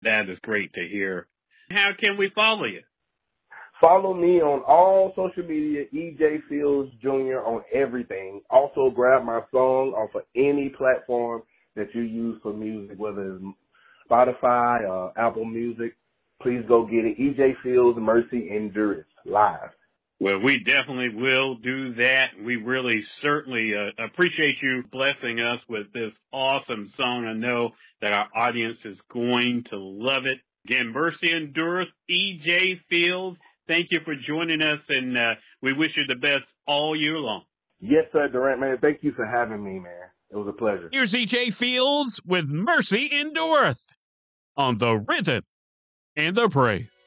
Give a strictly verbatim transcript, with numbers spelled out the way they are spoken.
That is great to hear. How can we follow you? Follow me on all social media, E J Fields Junior on everything. Also, grab my song off of any platform that you use for music, whether it's Spotify or Apple Music. Please go get it. E J Fields, Mercy Endurance, live. Well, we definitely will do that. We really certainly uh, appreciate you blessing us with this awesome song. I know that our audience is going to love it. Again, Mercy Endureth, E J Fields, thank you for joining us, and uh, we wish you the best all year long. Yes, sir, Durant, man. Thank you for having me, man. It was a pleasure. Here's E J Fields with Mercy Endureth on the Rhythm and the Praise.